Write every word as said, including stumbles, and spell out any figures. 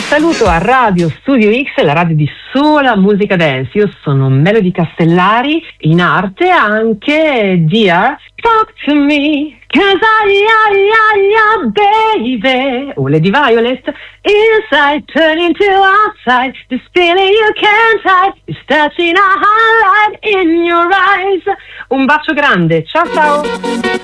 saluto a Radio Studio X, la radio di sola musica dance. Io sono Melody Castellari, in arte anche Dear Talk to Me, cause I, I, I, I, baby. O Lady Violet, inside turning to outside, this feeling you can't hide, is touching a highlight in your eyes. Un bacio grande, ciao ciao.